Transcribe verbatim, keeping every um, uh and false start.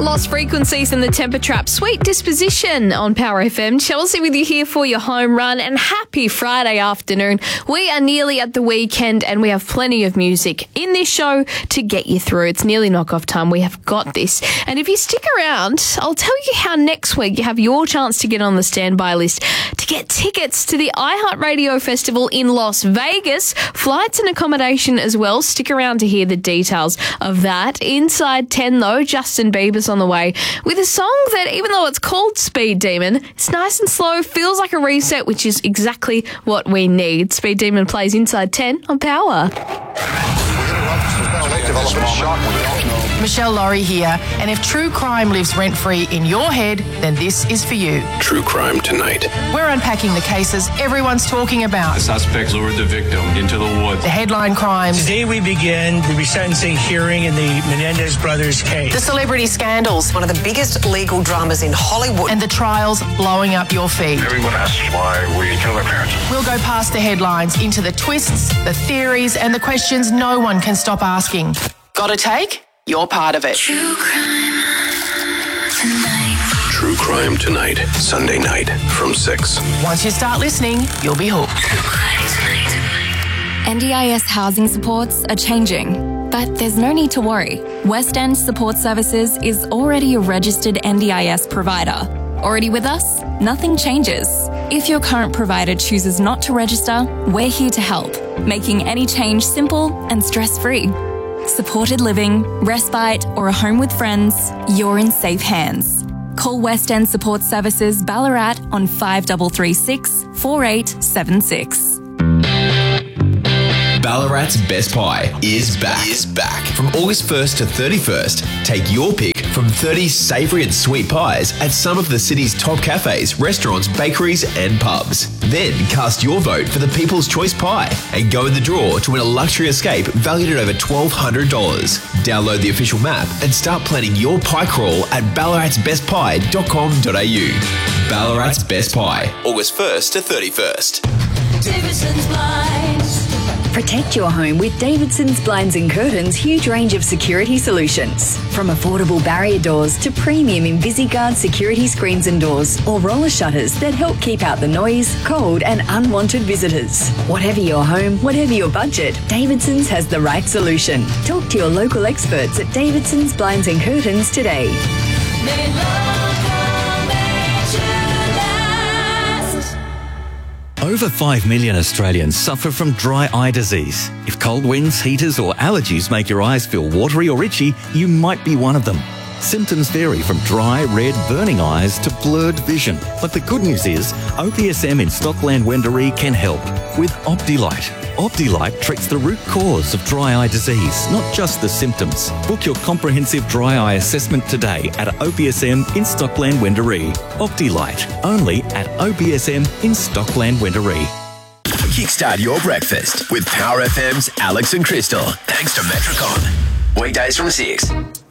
Lost Frequencies and the Temper Trap. Sweet Disposition on Power F M. Chelsea with you here for your home run, and happy Friday afternoon. We are nearly at the weekend and we have plenty of music in this show to get you through. It's nearly knock-off time. We have got this. And if you stick around, I'll tell you how next week you have your chance to get on the standby list to get tickets to the iHeartRadio Festival in Las Vegas. Flights and accommodation as well. Stick around to hear the details of that. Inside ten though, Justin Bieber's on the way with a song that, even though it's called Speed Demon, it's nice and slow, feels like a reset, which is exactly what we need. Speed Demon plays Inside ten on Power. Michelle Laurie here, and if true crime lives rent-free in your head, then this is for you. True Crime Tonight. We're unpacking the cases everyone's talking about. The suspect lured the victim into the woods. The headline crimes. Today we begin the resentencing hearing in the Menendez brothers case. The celebrity scandals. One of the biggest legal dramas in Hollywood. And the trials blowing up your feed. Everyone asks why we kill their parents. We'll go past the headlines into the twists, the theories, and the questions no one can stop asking. Got a take? You're part of it. True Crime Tonight. True Crime Tonight, Sunday night from six. Once you start listening, you'll be hooked. N D I S housing supports are changing, but there's no need to worry. West End Support Services is already a registered N D I S provider. Already with us? Nothing changes. If your current provider chooses not to register, we're here to help, making any change simple and stress-free. Supported living, respite, or a home with friends, you're in safe hands. Call West End Support Services Ballarat on five three three six, four eight seven six. Ballarat's Best Pie is back. Is back. From August first to thirty-first, take your pick from thirty savoury and sweet pies at some of the city's top cafes, restaurants, bakeries and pubs. Then cast your vote for the People's Choice Pie and go in the draw to win a luxury escape valued at over twelve hundred dollars. Download the official map and start planning your pie crawl at ballarats best pie dot com dot a u. Ballarat's Best Pie, August first to thirty-first. Davidson's Blinds. Protect your home with Davidson's Blinds and Curtains' huge range of security solutions. From affordable barrier doors to premium InvisiGuard security screens and doors, or roller shutters that help keep out the noise, cold and unwanted visitors. Whatever your home, whatever your budget, Davidson's has the right solution. Talk to your local experts at Davidson's Blinds and Curtains today. They love Over five million Australians suffer from dry eye disease. If cold winds, heaters or allergies make your eyes feel watery or itchy, you might be one of them. Symptoms vary from dry, red, burning eyes to blurred vision. But the good news is, O P S M in Stockland Wendouree can help with Optilite. Optilite treats the root cause of dry eye disease, not just the symptoms. Book your comprehensive dry eye assessment today at O P S M in Stockland Wendouree. Optilite, only at O P S M in Stockland Wendouree. Kickstart your breakfast with Power F M's Alex and Crystal. Thanks to Metricon. Weekdays from six.